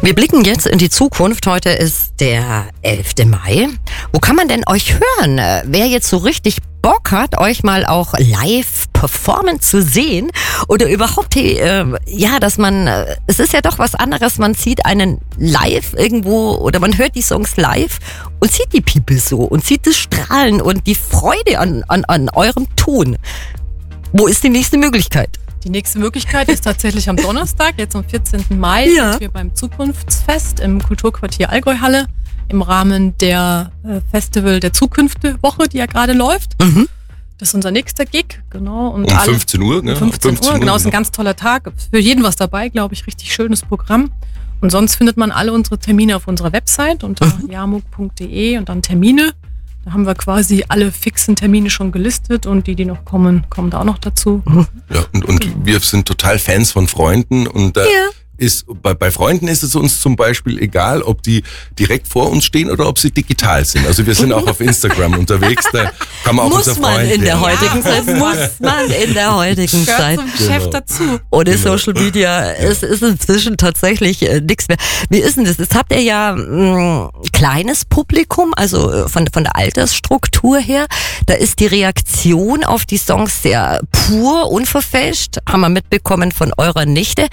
Wir blicken jetzt in die Zukunft. Heute ist der 11. Mai. Wo kann man denn euch hören? Wer jetzt so richtig Bock hat, euch mal auch live performen zu sehen oder überhaupt, dass man, es ist ja doch was anderes, man sieht einen live irgendwo oder man hört die Songs live und sieht die People so und sieht das Strahlen und die Freude an eurem Tun. Wo ist die nächste Möglichkeit? Die nächste Möglichkeit ist tatsächlich am Donnerstag, jetzt am 14. Mai, sind wir beim Zukunftsfest im Kulturquartier Allgäuhalle im Rahmen der Festival der Zukünfte-Woche, die ja gerade läuft. Mhm. Das ist unser nächster Gig, genau. Und um 15 Uhr, ne? 15 Uhr, genau. Ist ein ganz toller Tag. Für jeden was dabei, glaube ich. Richtig schönes Programm. Und sonst findet man alle unsere Termine auf unserer Website unter jarmuk.de und dann Termine. Da haben wir quasi alle fixen Termine schon gelistet und die noch kommen da auch noch dazu. Ja, und wir sind total Fans von Freunden und bei Freunden ist es uns zum Beispiel egal, ob die direkt vor uns stehen oder ob sie digital sind. Also wir sind auch auf Instagram unterwegs, da kann man auch unser Freund in der heutigen Zeit. Muss man in der heutigen Zeit. Gehört zum Geschäft dazu. Ohne Social Media es ist inzwischen tatsächlich nichts mehr. Wie ist denn das? Jetzt habt ihr ja ein kleines Publikum, also von der Altersstruktur her. Da ist die Reaktion auf die Songs sehr pur, unverfälscht. Haben wir mitbekommen von eurer Nichte.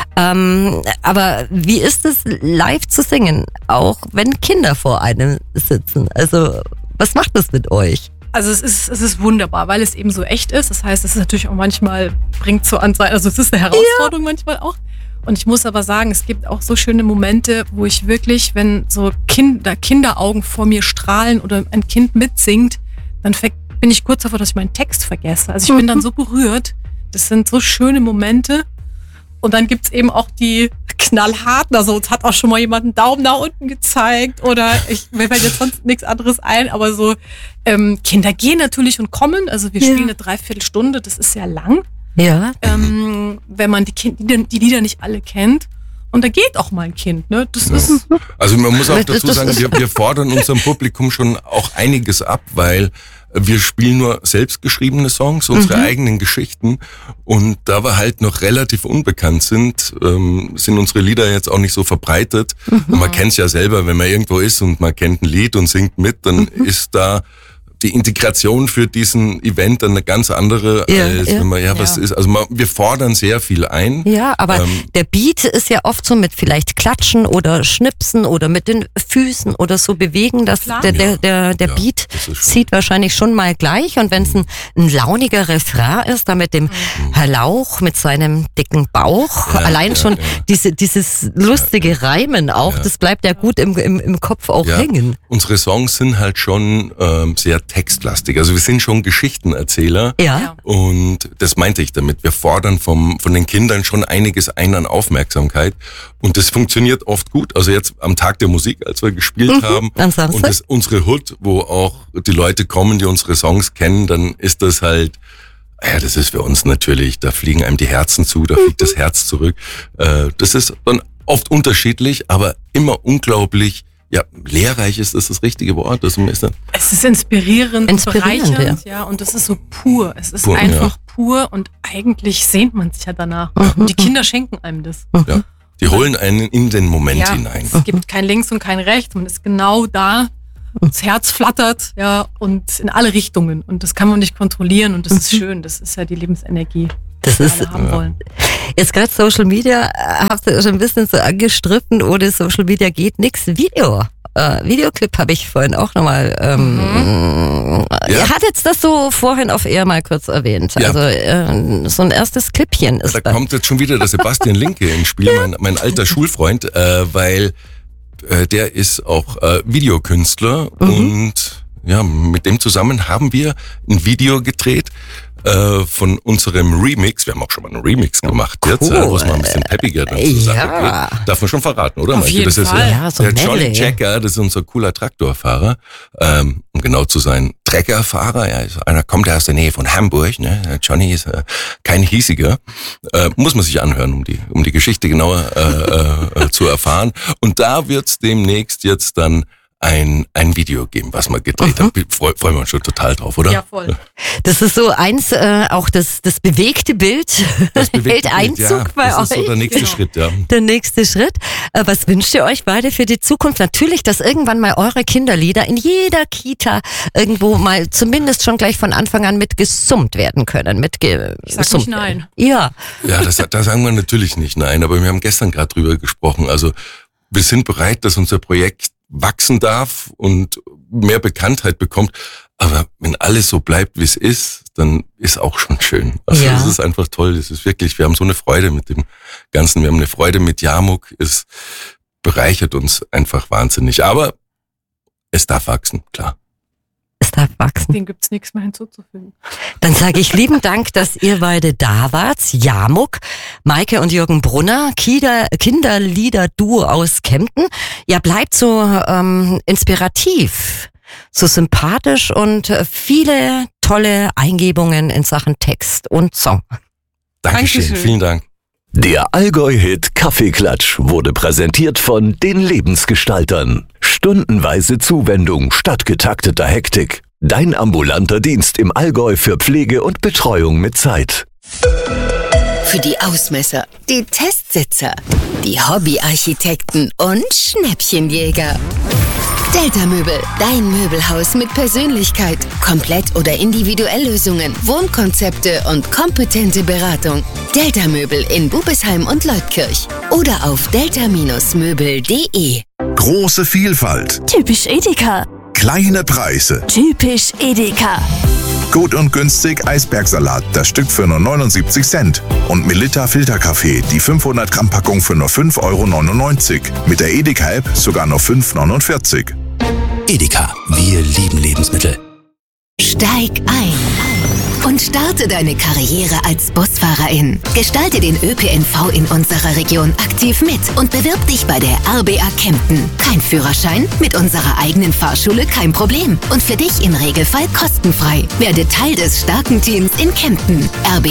Aber wie ist es, live zu singen, auch wenn Kinder vor einem sitzen? Also, was macht das mit euch? Also es ist wunderbar, weil es eben so echt ist. Das heißt, es ist natürlich auch manchmal, bringt so an, also es ist eine Herausforderung manchmal auch. Und ich muss aber sagen, es gibt auch so schöne Momente, wo ich wirklich, wenn so Kinderaugen vor mir strahlen oder ein Kind mitsingt, dann bin ich kurz davor, dass ich meinen Text vergesse. Also ich bin dann so berührt. Das sind so schöne Momente. Und dann gibt's eben auch die knallharten, also uns hat auch schon mal jemand einen Daumen nach unten gezeigt oder mir fällt jetzt sonst nichts anderes ein, aber so Kinder gehen natürlich und kommen, also wir spielen eine 3/4 Stunde, das ist sehr lang, wenn man die Lieder nicht alle kennt. Und da geht auch mal ein Kind, ne? Das ist also man muss auch dazu sagen, wir fordern unserem Publikum schon auch einiges ab, weil wir spielen nur selbstgeschriebene Songs, unsere eigenen Geschichten. Und da wir halt noch relativ unbekannt sind unsere Lieder jetzt auch nicht so verbreitet. Und man kennt es ja selber, wenn man irgendwo ist und man kennt ein Lied und singt mit, dann ist da die Integration für diesen Event dann eine ganz andere, als wenn man, was ist. Also wir fordern sehr viel ein. Ja, aber der Beat ist ja oft so mit vielleicht Klatschen oder Schnipsen oder mit den Füßen oder so bewegen. Der Beat zieht wahrscheinlich schon mal gleich. Und wenn es ein launiger Refrain ist, da mit dem Herr Lauch, mit seinem dicken Bauch, schon dieses lustige Reimen auch, das bleibt ja gut im Kopf auch hängen. Unsere Songs sind halt schon sehr textlastig. Also wir sind schon Geschichtenerzähler. Ja. Und das meinte ich damit. Wir fordern von den Kindern schon einiges ein an Aufmerksamkeit. Und das funktioniert oft gut. Also jetzt am Tag der Musik, als wir gespielt haben. Und das unsere Hood, wo auch die Leute kommen, die unsere Songs kennen, dann ist das halt, das ist für uns natürlich, da fliegen einem die Herzen zu, da fliegt das Herz zurück. Das ist dann oft unterschiedlich, aber immer unglaublich lehrreich ist das richtige Wort. Es ist inspirierend und bereichernd, und das ist so pur. Es ist einfach pur und eigentlich sehnt man sich ja danach. Und die Kinder schenken einem das. Ja. Die holen einen in den Moment hinein. Es gibt kein Links und kein Rechts. Man ist genau da. Das Herz flattert, und in alle Richtungen. Und das kann man nicht kontrollieren und das ist schön. Das ist ja die Lebensenergie. Das ist haben wollen. Jetzt gerade Social Media, habt ihr schon ein bisschen so angestriffen, ohne Social Media geht nichts. Videoclip habe ich vorhin auch nochmal, ihr hattet das so vorhin auf Air mal kurz erwähnt. Ja. Also so ein erstes Clipchen ist da. Kommt jetzt schon wieder der Sebastian Linke ins Spiel, mein alter Schulfreund, weil der ist auch Videokünstler und mit dem zusammen haben wir ein Video gedreht von unserem Remix. Wir haben auch schon mal einen Remix gemacht jetzt, wo es mal ein bisschen peppiger dann zur Sache geht. Darf man schon verraten, oder? Auf jeden Fall. Ist der Johnny Checker, das ist unser cooler Traktorfahrer. Um genau zu sein, Treckerfahrer. Einer kommt aus der Nähe von Hamburg. Ne? Johnny ist kein hiesiger. Muss man sich anhören, um die Geschichte genauer zu erfahren. Und da wird's demnächst jetzt dann ein Video geben, was wir gedreht haben. Freuen wir uns schon total drauf, oder? Ja, voll. Das ist so eins, auch das bewegte Bild hält Einzug bei euch. Das ist so der nächste Schritt, ja. Der nächste Schritt. Was wünscht ihr euch beide für die Zukunft? Natürlich, dass irgendwann mal eure Kinderlieder in jeder Kita irgendwo mal zumindest schon gleich von Anfang an mit gesummt werden können. Ich sag nicht nein. Ja. Ja, da sagen wir natürlich nicht nein, aber wir haben gestern gerade drüber gesprochen. Also wir sind bereit, dass unser Projekt wachsen darf und mehr Bekanntheit bekommt. Aber wenn alles so bleibt, wie es ist, dann ist auch schon schön. Also das ist einfach toll. Das ist wirklich, wir haben so eine Freude mit dem Ganzen. Wir haben eine Freude mit Yamuk. Es bereichert uns einfach wahnsinnig. Aber es darf wachsen, klar. Es darf wachsen. Dem gibt's nichts mehr hinzuzufügen. Dann sage ich lieben Dank, dass ihr beide da wart. Yamuk, Maike und Jürgen Brunner, Kinderlieder-Duo aus Kempten. Ja, bleibt so inspirativ, so sympathisch und viele tolle Eingebungen in Sachen Text und Song. Dankeschön, vielen Dank. Der Allgäu-Hit Kaffeeklatsch wurde präsentiert von den Lebensgestaltern. Stundenweise Zuwendung statt getakteter Hektik. Dein ambulanter Dienst im Allgäu für Pflege und Betreuung mit Zeit. Für die Ausmesser, die Testsitzer, die Hobbyarchitekten und Schnäppchenjäger. Delta Möbel, dein Möbelhaus mit Persönlichkeit, komplett oder individuell Lösungen, Wohnkonzepte und kompetente Beratung. Delta Möbel in Bubesheim und Leutkirch oder auf delta-möbel.de. Große Vielfalt. Typisch Edeka. Kleine Preise. Typisch Edeka. Gut und günstig Eisbergsalat, das Stück für nur 79 Cent. Und Melitta Filterkaffee, die 500 Gramm Packung für nur 5,99 €. Mit der Edeka-App sogar nur 5,49 €. Edeka, wir lieben Lebensmittel. Steig ein und starte deine Karriere als Busfahrerin. Gestalte den ÖPNV in unserer Region aktiv mit und bewirb dich bei der RBA Kempten. Kein Führerschein? Mit unserer eigenen Fahrschule kein Problem. Und für dich im Regelfall kostenfrei. Werde Teil des starken Teams in Kempten.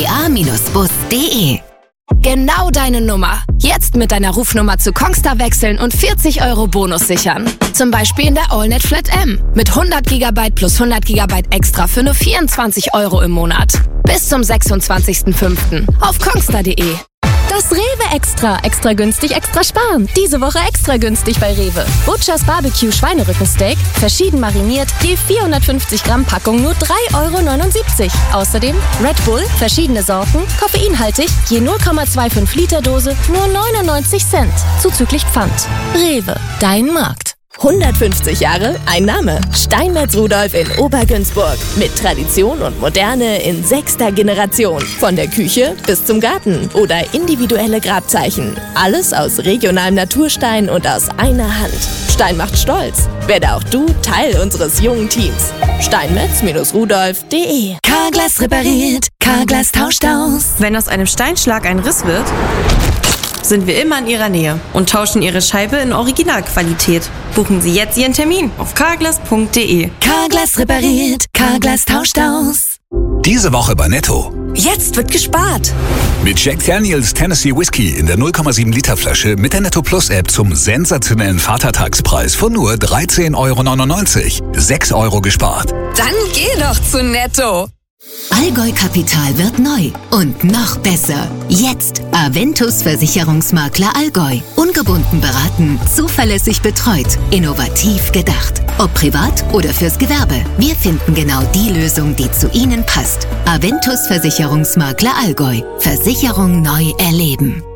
rba-bus.de. Genau deine Nummer. Jetzt mit deiner Rufnummer zu Kongstar wechseln und 40 € Bonus sichern. Zum Beispiel in der AllNet Flat M. Mit 100 GB plus 100 GB extra für nur 24 € im Monat. Bis zum 26.05. auf kongstar.de. Das Rewe Extra. Extra günstig, extra sparen. Diese Woche extra günstig bei Rewe. Butchers Barbecue Schweinerückensteak, verschieden mariniert, je 450 Gramm Packung nur 3,79 €. Außerdem Red Bull, verschiedene Sorten, koffeinhaltig, je 0,25 Liter Dose, nur 99 Cent. Zuzüglich Pfand. Rewe, dein Markt. 150 Jahre, ein Name. Steinmetz Rudolf in Obergünzburg. Mit Tradition und Moderne in 6. Generation. Von der Küche bis zum Garten oder individuelle Grabzeichen. Alles aus regionalem Naturstein und aus einer Hand. Stein macht stolz. Werde auch du Teil unseres jungen Teams. Steinmetz-rudolf.de. Carglass repariert, Carglass tauscht aus. Wenn aus einem Steinschlag ein Riss wird, sind wir immer in Ihrer Nähe und tauschen Ihre Scheibe in Originalqualität. Buchen Sie jetzt Ihren Termin auf carglass.de. Carglass repariert, Carglass tauscht aus. Diese Woche bei Netto. Jetzt wird gespart. Mit Jack Daniels Tennessee Whiskey in der 0,7 Liter Flasche mit der Netto Plus App zum sensationellen Vatertagspreis von nur 13,99 €. 6 € gespart. Dann geh doch zu Netto. Allgäu Kapital wird neu und noch besser. Jetzt Aventus Versicherungsmakler Allgäu. Ungebunden beraten, zuverlässig betreut, innovativ gedacht. Ob privat oder fürs Gewerbe. Wir finden genau die Lösung, die zu Ihnen passt. Aventus Versicherungsmakler Allgäu. Versicherung neu erleben.